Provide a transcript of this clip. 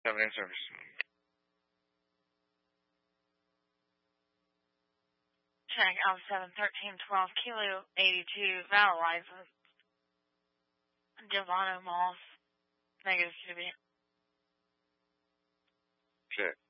7 service. Check out 71312 Kilo 82 Val license. Giovanni Moss. Negative to be. Check.